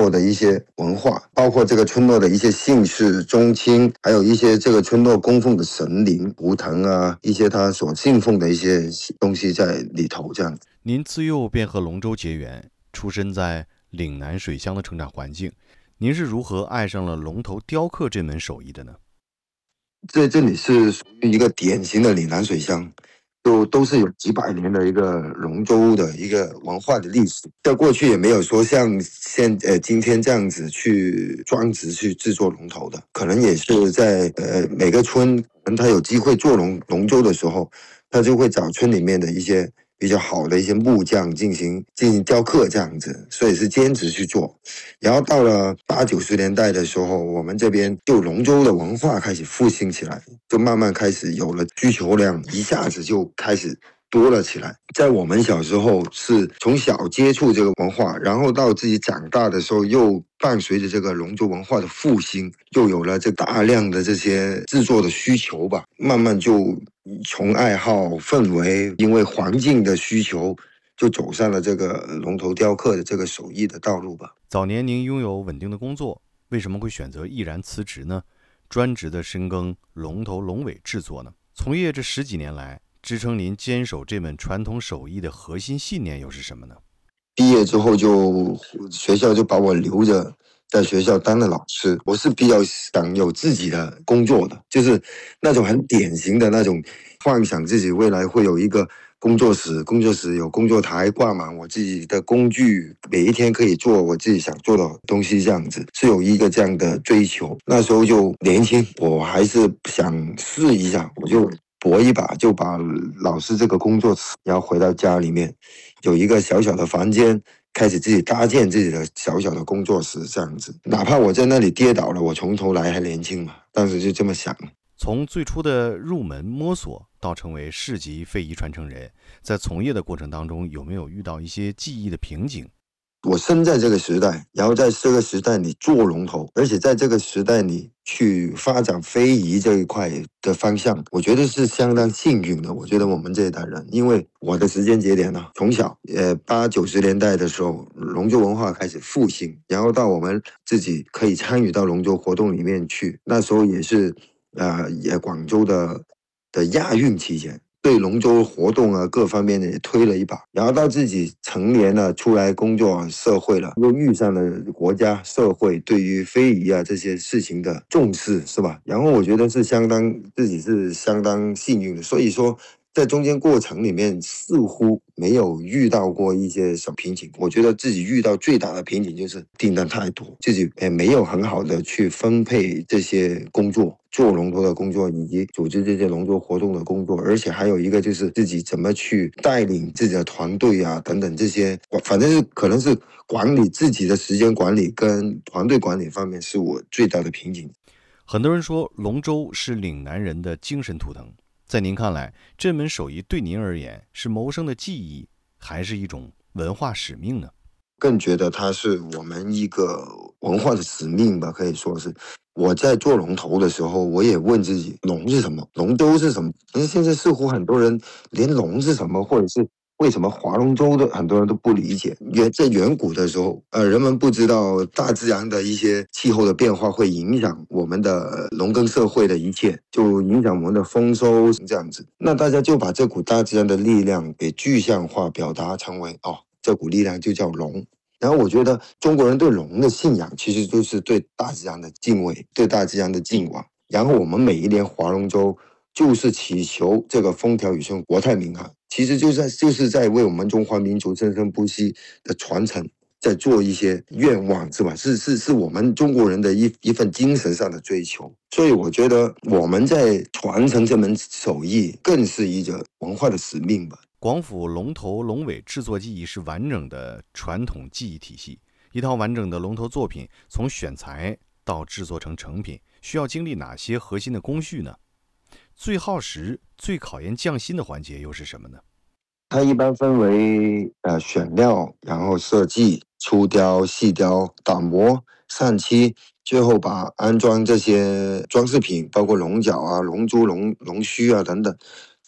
落的一些文化，包括这个村落的一些姓氏、宗亲，还有一些这个村落供奉的神灵、图腾啊，一些他所信奉的一些东西在里头。这样， 您自幼便和龙舟结缘，出身在岭南水乡的成长环境，您是如何爱上了龙头雕刻这门手艺的呢？ 这里是属于一个典型的岭南水乡，都是有几百年的一个龙舟的一个文化的历史。在过去也没有说像今天这样子去专职去制作龙头的，可能也是在每个村，可能他有机会做龙舟的时候，他就会找村里面的一些比较好的一些木匠进行雕刻这样子，所以是兼职去做。然后到了80、90年代的时候，我们这边就龙舟的文化开始复兴起来，就慢慢开始有了需求量，一下子就开始多了起来。在我们小时候是从小接触这个文化，然后到自己长大的时候，又伴随着这个龙舟文化的复兴，又有了这大量的这些制作的需求吧，慢慢就从爱好氛围，因为环境的需求，就走上了这个龙头雕刻的这个手艺的道路吧。 早年您拥有稳定的工作，为什么会选择毅然辞职呢？专职的深耕龙头龙尾制作呢？从业这10几年来，支撑您坚守这门传统手艺的核心信念又是什么呢？ 毕业之后学校就把我留着，在学校当了老师。我是比较想有自己的工作的，就是那种很典型的那种幻想自己未来会有一个工作室有工作台，挂满我自己的工具，每一天可以做我自己想做的东西，这样子是有一个这样的追求。那时候就年轻，我还是想试一下，我就搏一把，就把老师这个工作辞，然后回到家里面，有一个小小的房间，开始自己搭建自己的小小的工作室，这样子。哪怕我在那里跌倒了，我从头来，还年轻嘛，当时就这么想。 从最初的入门摸索到成为市级非遗传承人，在从业的过程当中，有没有遇到一些技艺的瓶颈？ 我生在这个时代，然后在这个时代里做龙头，而且在这个时代里去发展非遗这一块的方向，我觉得是相当幸运的。我觉得我们这一代人，因为我的时间节点呢，从小80、90年代的时候，龙舟文化开始复兴，然后到我们自己可以参与到龙舟活动里面去，那时候也是广州的亚运期间。对龙舟活动啊各方面的也推了一把，然后到自己成年了，出来工作社会了，又遇上了国家社会对于非遗啊这些事情的重视，是吧？然后我觉得自己是相当幸运的，所以说在中间过程里面似乎没有遇到过一些什么瓶颈。我觉得自己遇到最大的瓶颈就是订单太多，自己也没有很好的去分配这些工作，做龙舟的工作以及组织这些龙舟活动的工作，而且还有一个就是自己怎么去带领自己的团队啊等等这些，反正是可能是管理自己的时间管理跟团队管理方面是我最大的瓶颈。 很多人说龙舟是岭南人的精神图腾，在您看来，这门手艺对您而言是谋生的技艺，还是一种文化使命呢？ 更觉得它是我们一个文化的使命吧，可以说是。我在做龙头的时候，我也问自己，龙是什么？龙舟是什么？但是现在似乎很多人连龙是什么，或者是为什么划龙舟的很多人都不理解。在远古的时候，人们不知道大自然的一些气候的变化会影响我们的农耕社会的一切，就影响我们的丰收这样子。那大家就把这股大自然的力量给具象化，表达成为这股力量就叫龙。然后我觉得中国人对龙的信仰，其实就是对大自然的敬畏，对大自然的敬仰。然后我们每一年划龙舟，就是祈求这个风调雨顺、国泰民安，其实就是在为我们中华民族生生不息的传承，在做一些愿望，是吧？是我们中国人的一份精神上的追求。所以我觉得我们在传承这门手艺，更是一个文化的使命吧。 广府龙头龙尾制作技艺是完整的传统技艺体系，一套完整的龙头作品从选材到制作成成品，需要经历哪些核心的工序呢？最耗时、最考验匠心的环节又是什么呢？ 它一般分为选料，然后设计、粗雕、细雕、打磨、上漆，最后把安装这些装饰品，包括龙角啊、龙珠、龙须啊等等，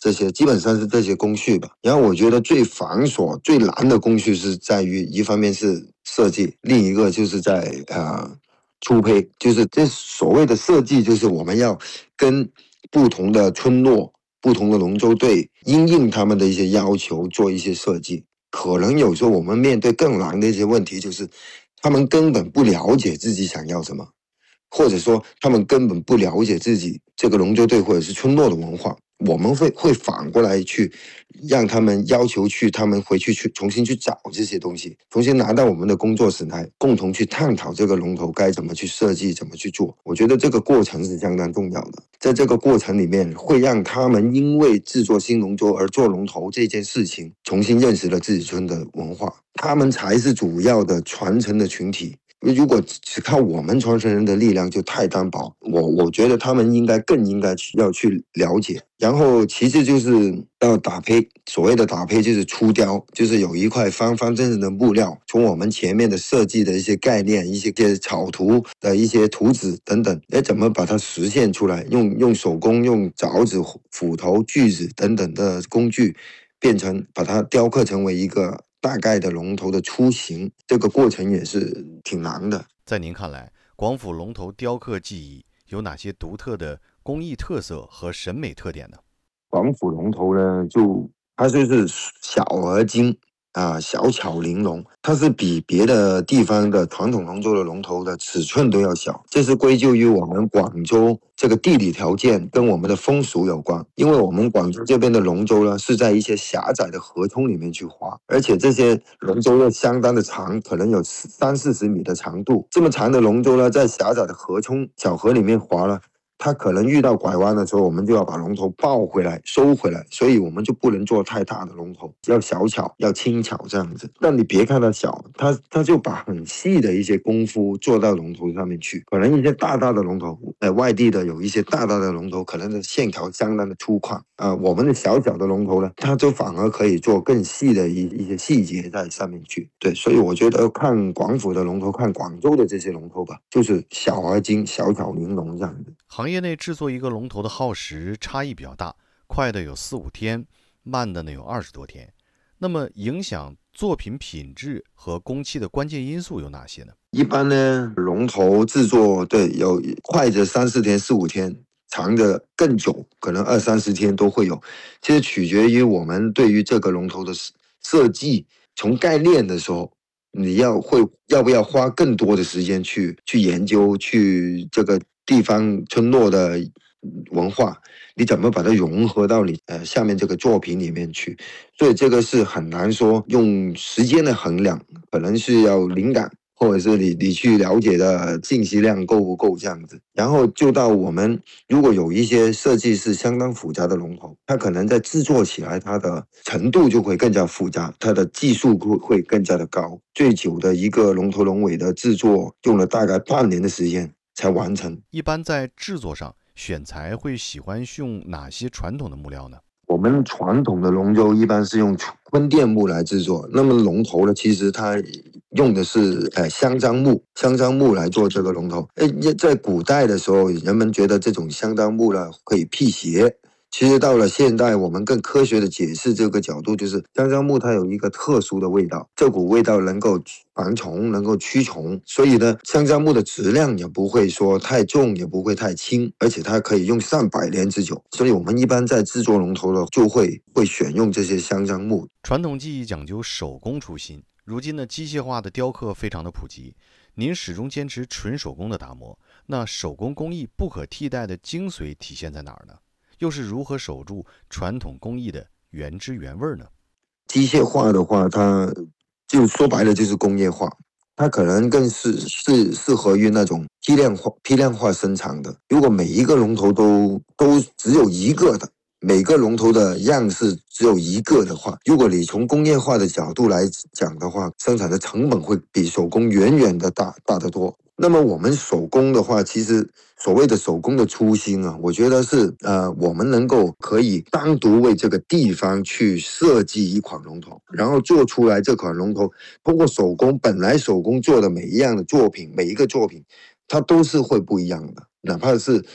这些基本上是这些工序吧。然后我觉得最繁琐、最难的工序是在于，一方面是设计，另一个就是在初胚，就是这所谓的设计，就是我们要跟不同的村落、不同的龙舟队因应他们的一些要求做一些设计。可能有时候我们面对更难的一些问题，就是他们根本不了解自己想要什么。或者说他们根本不了解自己这个龙舟队或者是村落的文化，我们会反过来去让他们要求他们回去重新去找这些东西，重新拿到我们的工作室来共同去探讨这个龙头该怎么去设计，怎么去做。我觉得这个过程是相当重要的，在这个过程里面会让他们因为制作新龙舟而做龙头这件事情，重新认识了自己村的文化，他们才是主要的传承的群体。如果只靠我们传承人的力量就太单薄，我觉得他们更应该要去了解。然后其次就是要打胚，所谓的打胚就是出雕，就是有一块方方正正的木料，从我们前面的设计的一些概念、一些草图的一些图纸等等，怎么把它实现出来？用手工、用凿子、斧头、锯子等等的工具，把它雕刻成为一个大概的龙头的雏形，这个过程也是挺难的。 在您看来，广府龙头雕刻技艺有哪些独特的工艺特色和审美特点呢？ 广府龙头呢，它就是小而精小巧玲珑，它是比别的地方的传统龙舟的龙头的尺寸都要小，这是归咎于我们广州这个地理条件跟我们的风俗有关。因为我们广州这边的龙舟呢，是在一些狭窄的河冲里面去划，而且这些龙舟呢相当的长，可能有30-40米的长度。这么长的龙舟呢，在狭窄的小河里面划了，它可能遇到拐弯的时候，我们就要把龙头抱回来、收回来，所以我们就不能做太大的龙头，要小巧、要轻巧这样子。但你别看它小，它就把很细的一些功夫做到龙头上面去。可能一些大的龙头，外地的有一些大的龙头，可能的线条相当的粗犷我们的小的龙头呢，它就反而可以做更细的一些细节在上面去。对，所以我觉得看广府的龙头，看广州的这些龙头吧，就是小而精、小巧玲珑这样子。 行业内制作一个龙头的耗时差异比较大，快的有4-5天，慢的呢有20多天。那么影响作品品质和工期的关键因素有哪些呢？ 一般呢，龙头制作有快的3-4天、4-5天，长的更久，可能20-30天都会有。其实取决于我们对于这个龙头的设计，从概念的时候，你要不要花更多的时间去研究，去这个地方村落的文化，你怎么把它融合到你下面这个作品里面去？所以这个是很难说用时间的衡量，可能是要灵感，或者是你去了解的信息量够不够这样子。然后就到我们如果有一些设计是相当复杂的龙头，它可能在制作起来它的程度就会更加复杂，它的技术会更加的高。最久的一个龙头龙尾的制作用了大概半年的时间才完成。 一般在制作上选材会喜欢用哪些传统的木料呢？ 我们传统的龙舟一般是用坤甸木来制作，那么龙头呢，其实它用的是香樟木来做这个龙头。在古代的时候，人们觉得这种香樟木呢可以辟邪。其实到了现代，我们更科学的解释这个角度，就是香樟木它有一个特殊的味道，这股味道能够防虫，能够驱虫，所以呢，香樟木的质量也不会说太重，也不会太轻，而且它可以用上百年之久。所以我们一般在制作龙头的就会选用这些香樟木。 传统技艺讲究手工出新，如今呢，机械化的雕刻非常的普及，您始终坚持纯手工的打磨，那手工工艺不可替代的精髓体现在哪儿呢？又是如何守住传统工艺的原汁原味呢？ 机械化的话，它就说白了就是工业化，它可能更适合于那种批量化生产的。如果每一个龙头都只有一个的，每个龙头的样式只有一个的话，如果你从工业化的角度来讲的话，生产的成本会比手工远远的大得多。那么我们手工的话，其实所谓的手工的初心我觉得是我们可以单独为这个地方去设计一款龙头，然后做出来这款龙头，通过本来手工做的每一个作品，它都是会不一样的，哪怕是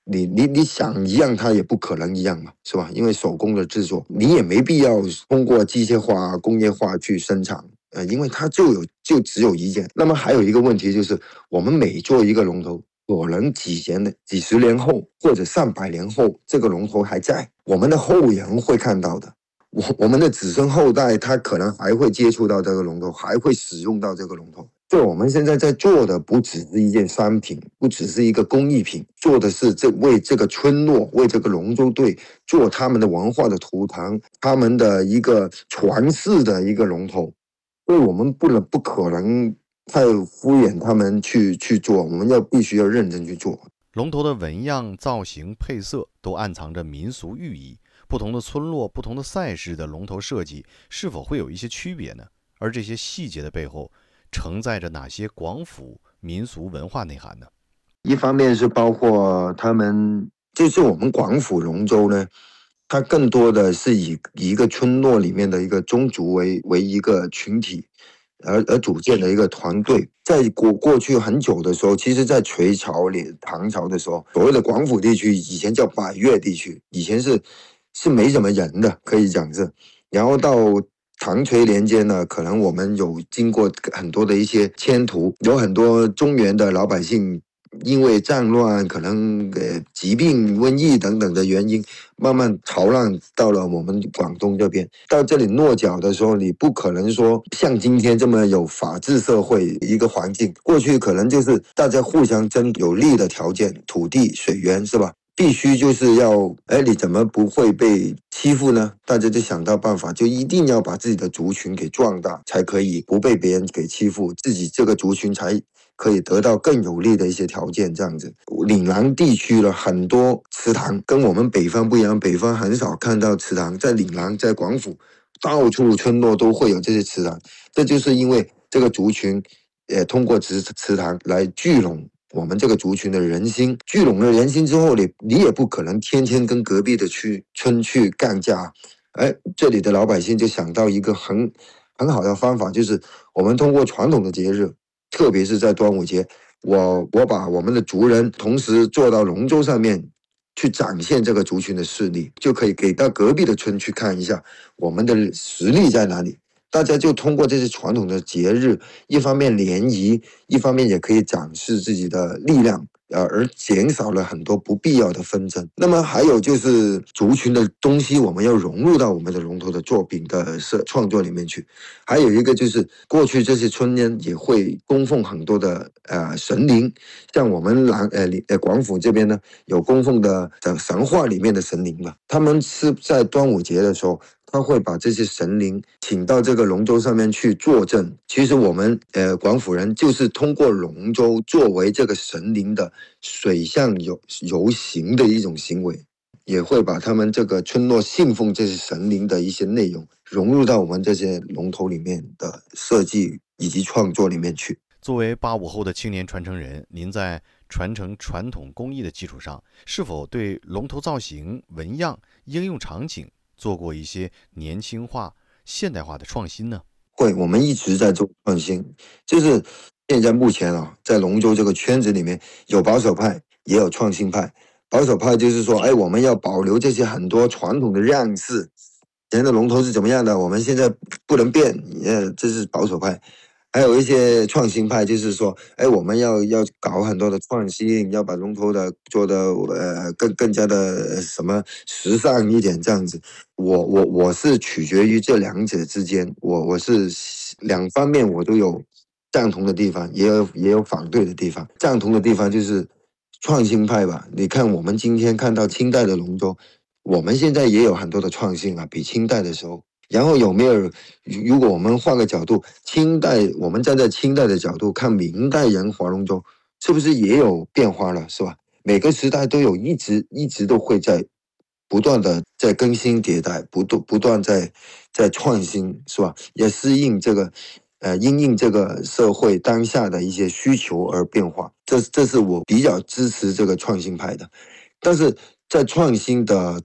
你想一样，它也不可能一样嘛，是吧？因为手工的制作，你也没必要通过机械化、工业化去生产，因为它就只有一件。那么还有一个问题就是，我们每做一个龙头，可能几十年后或者上百年后，这个龙头还在，我们的后人会看到的。我们的子孙后代，他可能还会接触到这个龙头，还会使用到这个龙头。就我们现在在做的，不只是一件商品，不只是一个工艺品，做的是为这个村落、为这个龙舟队做他们的文化的图腾，他们的一个传世的一个龙头。所以我们不可能太敷衍他们去做，我们必须要认真去做。 龙头的纹样、造型、配色都暗藏着民俗寓意。不同的村落、不同的赛事的龙头设计是否会有一些区别呢？而这些细节的背后，承载着哪些广府民俗文化内涵呢？ 一方面是包括他们，就是我们广府龙舟呢，它更多的是以一个村落里面的一个宗族为一个群体，而组建的一个团队。在过去很久的时候，其实在隋朝里、唐朝的时候，所谓的广府地区以前叫百越地区，以前是没什么人的，可以讲是。然后到唐隋年间呢，可能我们有经过很多的一些迁徙，有很多中原的老百姓因为战乱，可能疾病、瘟疫等等的原因，慢慢逃难到了我们广东这边。到这里落脚的时候，你不可能说像今天这么有法治社会一个环境，过去可能就是大家互相争有利的条件，土地、水源，是吧？必须就是要，你怎么不会被欺负呢？大家就想到办法，就一定要把自己的族群给壮大，才可以不被别人给欺负，自己这个族群才可以得到更有利的一些条件。这样子，岭南地区的很多祠堂跟我们北方不一样，北方很少看到祠堂，在岭南、在广府，到处村落都会有这些祠堂，这就是因为这个族群，通过祠堂来聚拢我们这个族群的人心，聚拢了人心之后，你也不可能天天跟隔壁的村去干架，这里的老百姓就想到一个很好的方法，就是我们通过传统的节日，特别是在端午节，我把我们的族人同时坐到龙舟上面，去展现这个族群的势力，就可以给到隔壁的村去看一下我们的实力在哪里。大家就通过这些传统的节日，一方面联谊，一方面也可以展示自己的力量，而减少了很多不必要的纷争。那么还有就是族群的东西，我们要融入到我们的龙头的作品的创作里面去。还有一个就是过去这些村呢也会供奉很多的神灵，像我们广府这边呢有供奉的神话里面的神灵嘛，他们是在端午节的时候，他会把这些神灵请到这个龙舟上面去坐镇。其实我们广府人就是通过龙舟作为这个神灵的水上游行的一种行为，也会把他们这个村落信奉这些神灵的一些内容融入到我们这些龙头里面的设计以及创作里面去。 作为85后的青年传承人，您在传承传统工艺的基础上，是否对龙头造型、纹样、应用场景做过一些年轻化、现代化的创新呢？ 会，我们一直在做创新，就是现在目前在龙舟这个圈子里面，有保守派，也有创新派。保守派就是说，我们要保留这些很多传统的样式，以前的龙头是怎么样的，我们现在不能变，这是保守派。还有一些创新派，就是说，我们要搞很多的创新，要把龙头的做的更加的什么时尚一点这样子。我是取决于这两者之间，我是两方面我都有赞同的地方，也有反对的地方。赞同的地方就是创新派吧，你看我们今天看到清代的龙舟，我们现在也有很多的创新比清代的时候。然后有没有？如果我们换个角度，我们站在清代的角度看明代人划龙舟，是不是也有变化了？是吧？每个时代都有一直都会在不断的在更新迭代，不断在创新，是吧？也适应这个因应这个社会当下的一些需求而变化。这是我比较支持这个创新派的，但是在创新的